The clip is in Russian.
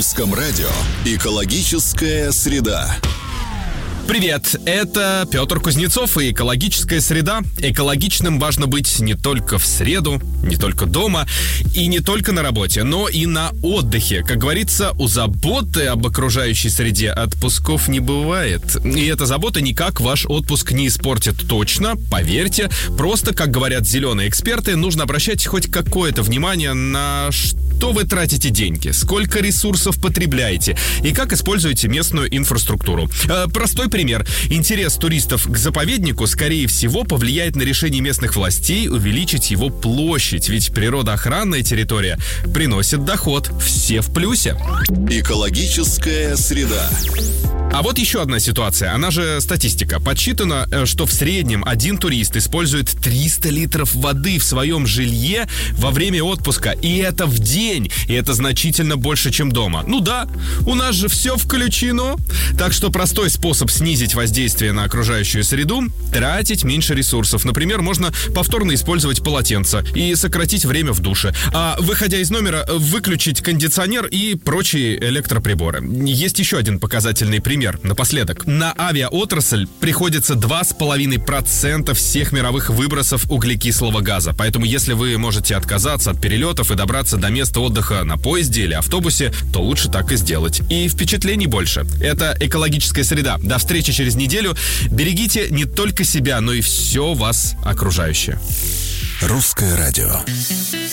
Русском радио «Экологическая среда». Привет, это Петр Кузнецов и «Экологическая среда». Экологичным важно быть не только в среду, не только дома и не только на работе, но и на отдыхе. Как говорится, у заботы об окружающей среде отпусков не бывает. И эта забота никак ваш отпуск не испортит точно, поверьте. Просто, как говорят зеленые эксперты, нужно обращать хоть какое-то внимание на что вы тратите деньги, сколько ресурсов потребляете и как используете местную инфраструктуру. Простой пример. Интерес туристов к заповеднику, скорее всего, повлияет на решение местных властей увеличить его площадь, ведь природоохранная территория приносит доход. Все в плюсе. Экологическая среда. А вот еще одна ситуация, она же статистика. Подсчитано, что в среднем один турист использует 300 литров воды в своем жилье во время отпуска. И это в день. И это значительно больше, чем дома. Ну да, у нас же все включено. Так что простой способ снизить воздействие на окружающую среду – тратить меньше ресурсов. Например, можно повторно использовать полотенце и сократить время в душе. А выходя из номера, выключить кондиционер и прочие электроприборы. Есть еще один показательный пример. Напоследок, на авиаотрасль приходится 2,5% всех мировых выбросов углекислого газа. Поэтому, если вы можете отказаться от перелетов и добраться до места отдыха на поезде или автобусе, то лучше так и сделать. И впечатлений больше. Это «Экологическая среда». До встречи через неделю. Берегите не только себя, но и все вас окружающее. Русское радио.